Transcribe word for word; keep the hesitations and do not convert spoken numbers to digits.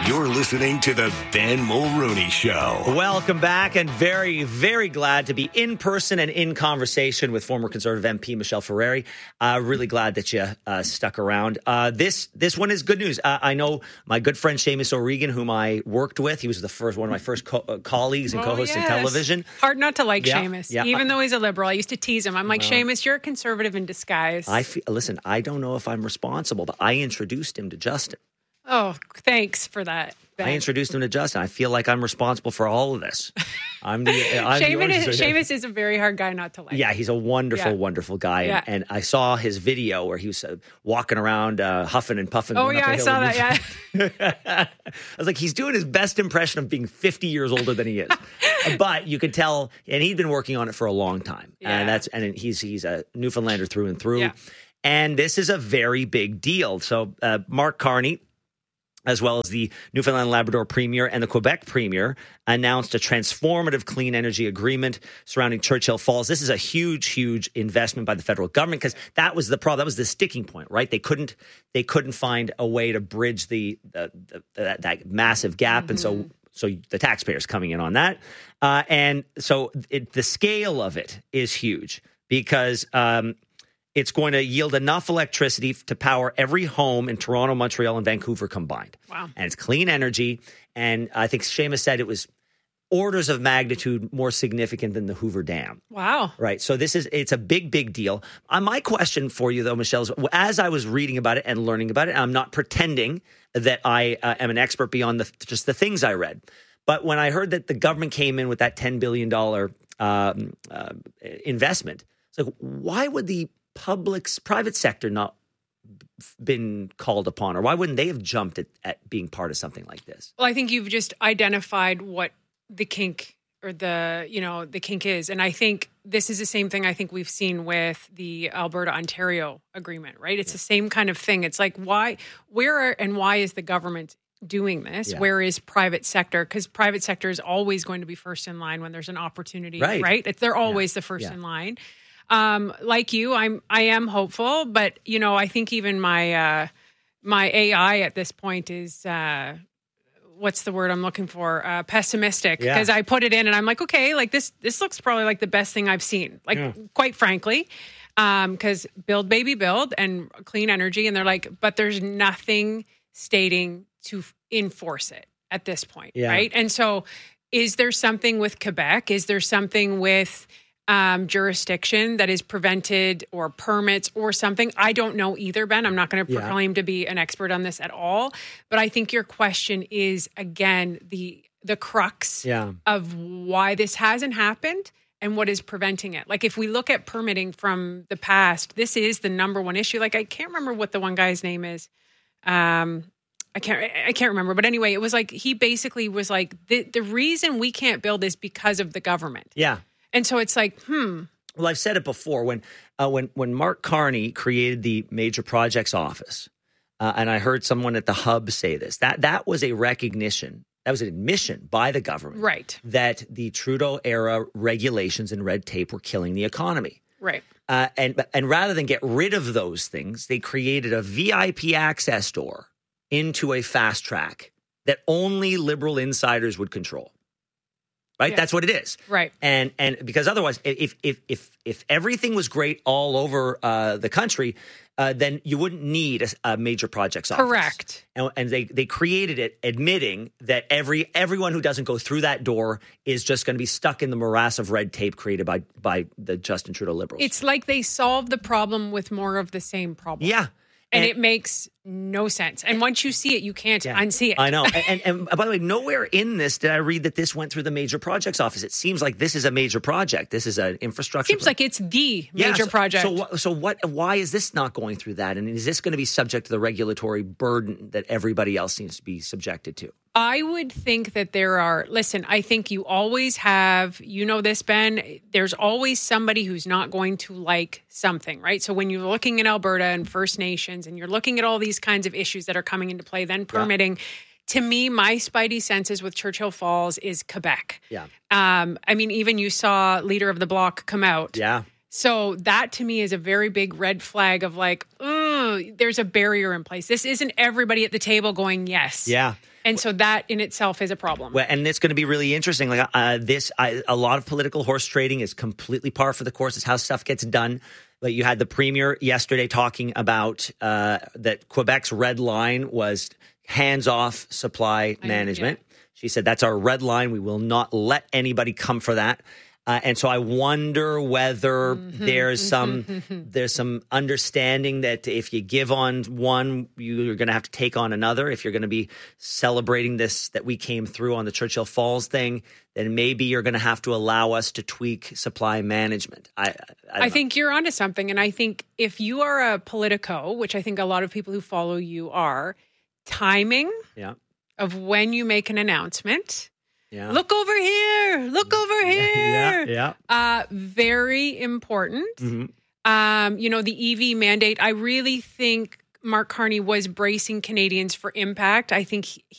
You're listening to the Ben Mulrooney Show. Welcome back, and very, very glad to be in person and in conversation with former Conservative M P Michelle Ferreri. Uh, really glad that you uh, stuck around. Uh, this this one is good news. Uh, I know my good friend Seamus O'Regan, whom I worked with. He was the first one of my first co- uh, colleagues and oh, co-hosts yes. in television. Hard not to like yeah, Seamus, yeah. even though he's a liberal. I used to tease him. I'm like, well, Seamus, you're a conservative in disguise. I feel, listen, I don't know if I'm responsible, but I introduced him to Justin. Oh, thanks for that, Ben. I introduced him to Justin. I feel like I'm responsible for all of this. I'm the I'm Seamus, the is, Seamus is a very hard guy not to like. Yeah, he's a wonderful, yeah. wonderful guy. Yeah. And, and I saw his video where he was uh, walking around uh, huffing and puffing. Oh, yeah, I saw that, yeah. I was like, he's doing his best impression of being fifty years older than he is. But you could tell, and he'd been working on it for a long time. Yeah. And that's and he's he's a Newfoundlander through and through. Yeah. And this is a very big deal. So uh, Mark Carney, as well as the Newfoundland and Labrador Premier and the Quebec Premier, announced a transformative clean energy agreement surrounding Churchill Falls. This is a huge, huge investment by the federal government because that was the problem. That was the sticking point, right? They couldn't, they couldn't find a way to bridge the, the, the that, that massive gap, mm-hmm. and so so the taxpayers coming in on that, uh, and so it, the scale of it is huge because. Um, It's going to yield enough electricity to power every home in Toronto, Montreal, and Vancouver combined. Wow. And it's clean energy. And I think Seamus said it was orders of magnitude more significant than the Hoover Dam. Wow. Right. So this is, it's a big, big deal. Uh, my question for you, though, Michelle, is as I was reading about it and learning about it, and I'm not pretending that I uh, am an expert beyond the, just the things I read. But when I heard that the government came in with that ten billion dollars um, uh, investment, it's like, why would the public's private sector not been called upon, or why wouldn't they have jumped at, at being part of something like this? Well, I think you've just identified what the kink or the, you know, the kink is. And I think this is the same thing I think we've seen with the Alberta-Ontario agreement, right? It's yeah. the same kind of thing. It's like, why, where are, and why is the government doing this? Yeah. Where is private sector? Because private sector is always going to be first in line when there's an opportunity, right? right? It's, they're always yeah. the first yeah. in line. Um, like you, I'm, I am hopeful, but you know, I think even my, uh, my A I at this point is, uh, what's the word I'm looking for? Uh, pessimistic. Because yeah. I put it in and I'm like, okay, like this, this looks probably like the best thing I've seen. Like, yeah. quite frankly, um, because build, baby, build and clean energy. And they're like, but there's nothing stating to f- enforce it at this point. Yeah. Right. And so is there something with Quebec? Is there something with, Um, jurisdiction that is prevented or permits or something? I don't know either, Ben. I'm not going to yeah. proclaim to be an expert on this at all. But I think your question is, again, the the crux yeah. of why this hasn't happened and what is preventing it. Like if we look at permitting from the past, this is the number one issue. Like I can't remember what the one guy's name is. Um, I can't I can't remember. But anyway, it was like he basically was like, the, the reason we can't build is because of the government. Yeah. And so it's like, hmm. Well, I've said it before. When uh, when when Mark Carney created the Major Projects Office, uh, and I heard someone at the Hub say this, that that was a recognition, that was an admission by the government, right, that the Trudeau-era regulations and red tape were killing the economy. Right. Uh, and and rather than get rid of those things, they created a V I P access door into a fast track that only liberal insiders would control. Right, yeah. That's what it is. Right, and and because otherwise, if if if if everything was great all over uh, the country, uh, then you wouldn't need a, a major projects office. Correct. And, and they they created it, admitting that every everyone who doesn't go through that door is just going to be stuck in the morass of red tape created by by the Justin Trudeau Liberals. It's like they solved the problem with more of the same problem. Yeah. And, and it makes no sense. And once you see it, you can't yeah, unsee it. I know. and, and, and by the way, nowhere in this did I read that this went through the Major Projects Office. It seems like this is a major project. This is an infrastructure. Seems pro- like it's the yeah, major so, project. So, so what? Why is this not going through that? And is this going to be subject to the regulatory burden that everybody else seems to be subjected to? I would think that there are, listen, I think you always have, you know this, Ben, there's always somebody who's not going to like something, right? So when you're looking at Alberta and First Nations and you're looking at all these kinds of issues that are coming into play, then permitting, yeah. to me, my spidey senses with Churchill Falls is Quebec. Yeah. Um, I mean, even you saw Leader of the Bloc come out. Yeah. So that to me is a very big red flag of like, know, there's a barrier in place. This isn't everybody at the table going yes. Yeah. And so that in itself is a problem. Well, and it's going to be really interesting. Like uh, this, I, a lot of political horse trading is completely par for the course. It's how stuff gets done. Like you had the premier yesterday talking about uh, that Quebec's red line was hands-off supply management. Yeah. She said that's our red line. We will not let anybody come for that. Uh, and so I wonder whether mm-hmm, there's some mm-hmm. there's some understanding that if you give on one, you're going to have to take on another. If you're going to be celebrating this, that we came through on the Churchill Falls thing, then maybe you're going to have to allow us to tweak supply management. I I, I think you're onto something. And I think if you are a politico, which I think a lot of people who follow you are, timing yeah. of when you make an announcement. Yeah. Look over here. Look over here. Yeah, yeah. Uh, very important. Mm-hmm. Um, you know, the E V mandate, I really think Mark Carney was bracing Canadians for impact. I think he,